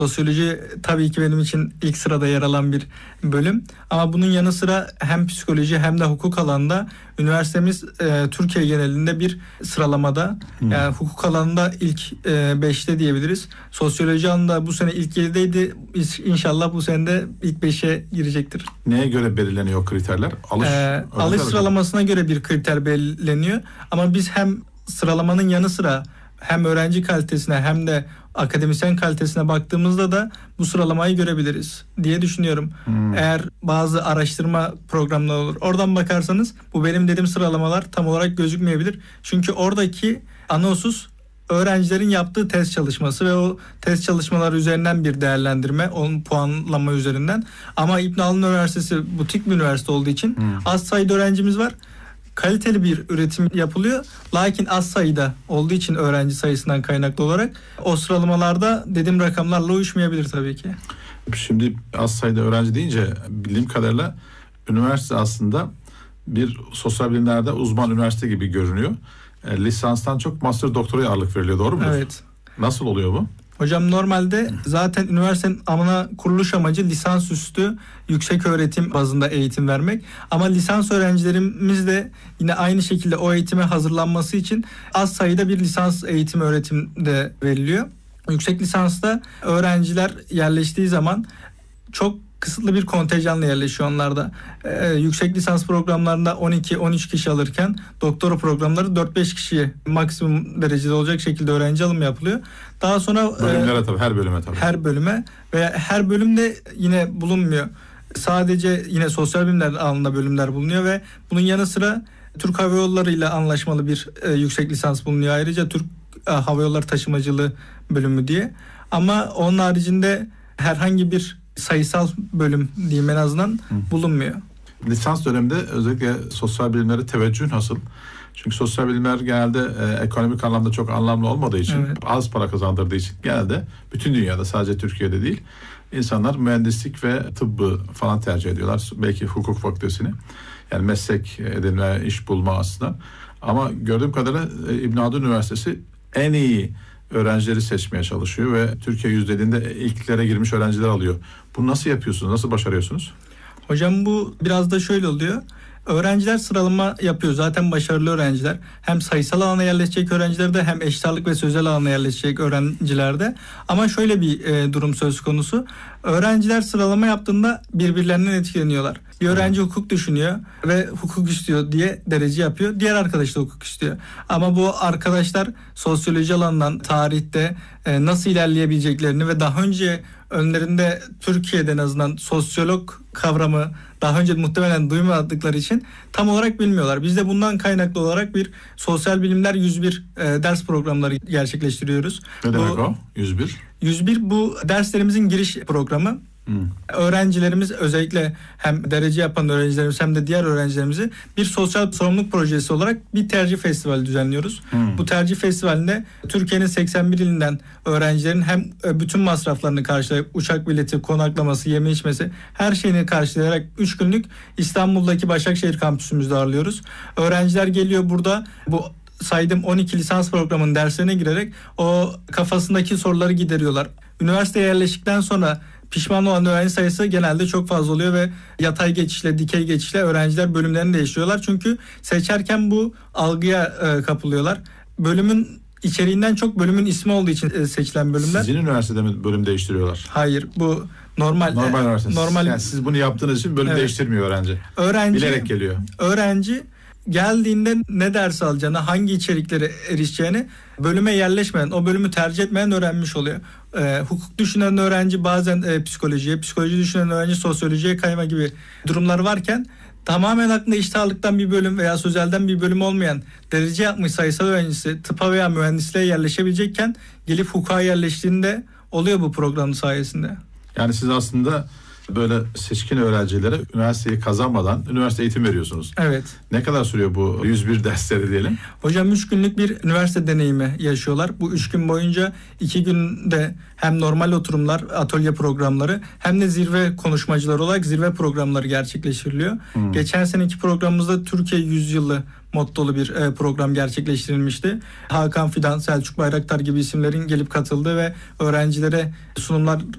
Sosyoloji tabii ki benim için ilk sırada yer alan bir bölüm. Ama bunun yanı sıra hem psikoloji hem de hukuk alanında üniversitemiz Türkiye genelinde bir sıralamada. Yani hukuk alanında ilk 5'te diyebiliriz. Sosyoloji alanında bu sene ilk 7'deydi. İnşallah bu sene de ilk 5'e girecektir. Neye göre belirleniyor kriterler? Alış sıralamasına göre bir kriter belirleniyor. Ama biz hem sıralamanın yanı sıra hem öğrenci kalitesine hem de akademisyen kalitesine baktığımızda da bu sıralamayı görebiliriz diye düşünüyorum. Eğer bazı araştırma programları olur. Oradan bakarsanız bu benim dediğim sıralamalar tam olarak gözükmeyebilir. Çünkü oradaki ana husus öğrencilerin yaptığı test çalışması ve o test çalışmaları üzerinden bir değerlendirme, onun puanlama üzerinden. Ama İbn Haldun Üniversitesi butik bir üniversite olduğu için az sayıda öğrencimiz var. Kaliteli bir üretim yapılıyor. Lakin az sayıda olduğu için öğrenci sayısından kaynaklı olarak o sıralamalarda dediğim rakamlarla uyuşmayabilir tabii ki. Şimdi az sayıda öğrenci deyince bildiğim kadarıyla üniversite aslında bir sosyal bilimlerde uzman üniversite gibi görünüyor. Lisanstan çok master doktoraya ağırlık veriliyor, doğru mu? Evet. Nasıl oluyor bu? Hocam normalde zaten üniversitenin ana kuruluş amacı lisansüstü yüksek öğretim bazında eğitim vermek. Ama lisans öğrencilerimiz de yine aynı şekilde o eğitime hazırlanması için az sayıda bir lisans eğitim öğretimde veriliyor. Yüksek lisansta öğrenciler yerleştiği zaman çok kısıtlı bir kontenjanla yerleşiyor onlar da. Yüksek lisans programlarında 12-13 kişi alırken doktora programları 4-5 kişiye maksimum derecede olacak şekilde öğrenci alımı yapılıyor. Daha sonra bölümlere tabii, her bölüme tabii. Her bölüme veya her bölümde yine bulunmuyor. Sadece yine sosyal bilimler alanında bölümler bulunuyor ve bunun yanı sıra Türk Hava Yolları ile anlaşmalı bir yüksek lisans bulunuyor. Ayrıca Türk Hava Yolları Taşımacılığı bölümü diye. Ama onun haricinde herhangi bir sayısal bölüm diyeyim en azından bulunmuyor. Lisans döneminde özellikle sosyal bilimlere teveccüh nasıl? Çünkü sosyal bilimler genelde ekonomik anlamda çok anlamlı olmadığı için, az para kazandırdığı için genelde bütün dünyada, sadece Türkiye'de değil, insanlar mühendislik ve tıbbı falan tercih ediyorlar. Belki hukuk fakültesini. Yani meslek edinme, iş bulma aslında. Ama gördüğüm kadarıyla İbn Haldun Üniversitesi en iyi öğrencileri seçmeye çalışıyor ve Türkiye yüzdeliğinde ilklere girmiş öğrenciler alıyor. Bunu nasıl yapıyorsunuz? Nasıl başarıyorsunuz? Hocam bu biraz da şöyle oluyor. Öğrenciler sıralama yapıyor. Zaten başarılı öğrenciler. Hem sayısal alana yerleşecek öğrencilerde hem eşit ağırlık ve sözel alana yerleşecek öğrencilerde. Ama şöyle bir durum söz konusu. Öğrenciler sıralama yaptığında birbirlerinden etkileniyorlar. Bir öğrenci hukuk düşünüyor ve hukuk istiyor diye derece yapıyor. Diğer arkadaş da hukuk istiyor. Ama bu arkadaşlar sosyoloji alanından, tarihte nasıl ilerleyebileceklerini ve daha önce önlerinde Türkiye'de en azından sosyolog kavramı daha önce muhtemelen duymadıkları için tam olarak bilmiyorlar. Biz de bundan kaynaklı olarak bir sosyal bilimler 101 ders programları gerçekleştiriyoruz. Ne demek o? 101? 101 bu derslerimizin giriş programı. Öğrencilerimiz, özellikle hem derece yapan öğrencilerimiz hem de diğer öğrencilerimizi bir sosyal sorumluluk projesi olarak bir tercih festivali düzenliyoruz. Bu tercih festivalinde Türkiye'nin 81 ilinden öğrencilerin hem bütün masraflarını karşılayıp uçak bileti, konaklaması, yeme içmesi her şeyini karşılayarak 3 günlük İstanbul'daki Başakşehir kampüsümüzde ağırlıyoruz. Öğrenciler geliyor burada bu saydığım 12 lisans programının derslerine girerek o kafasındaki soruları gideriyorlar. Üniversiteye yerleştikten sonra pişman olan öğrenci sayısı genelde çok fazla oluyor ve yatay geçişle, dikey geçişle öğrenciler bölümlerini değiştiriyorlar. Çünkü seçerken bu algıya kapılıyorlar. Bölümün içeriğinden çok bölümün ismi olduğu için seçilen bölümler. Sizin üniversitede mi bölüm değiştiriyorlar? Hayır, bu normal üniversite. Yani siz bunu yaptığınız için bölüm değiştirmiyor öğrenci. Bilerek geliyor. Öğrenci geldiğinde ne ders alacağını, hangi içeriklere erişeceğini bölüme yerleşmeden, o bölümü tercih etmeyen öğrenmiş oluyor. Hukuk düşünen öğrenci bazen psikoloji düşünen öğrenci sosyolojiye kayma gibi durumlar varken tamamen aklında eşit ağırlıktan bir bölüm veya sözelden bir bölüm olmayan derece yapmış sayısal öğrencisi tıpa veya mühendisliğe yerleşebilecekken gelip hukuka yerleştiğinde oluyor bu programın sayesinde. Yani siz aslında böyle seçkin öğrencilere üniversiteyi kazanmadan üniversite eğitim veriyorsunuz. Evet. Ne kadar sürüyor bu 101 dersleri diyelim? Hocam 3 günlük bir üniversite deneyimi yaşıyorlar. Bu 3 gün boyunca 2 günde hem normal oturumlar, atölye programları hem de zirve konuşmacıları olarak zirve programları gerçekleştiriliyor. Geçen seneki programımızda Türkiye 100 yılı mottolu bir program gerçekleştirilmişti. Hakan Fidan, Selçuk Bayraktar gibi isimlerin gelip katıldığı ve öğrencilere sunumlar